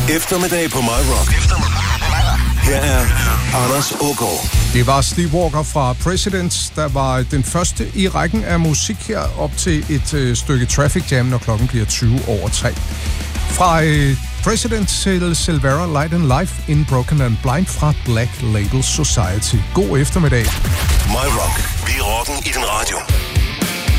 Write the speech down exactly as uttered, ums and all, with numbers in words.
Eftermiddag på My Rock. Her er Anders Aagaard. Det var Steve Walker fra Presidents, der var den første i rækken af musik her op til et øh, stykke Traffic Jam, når klokken bliver tyve over tre. Fra øh, Presidents til Silvera Light and Life in Broken and Blind fra Black Label Society. God eftermiddag. My Rock. Vi er rocken i din radio.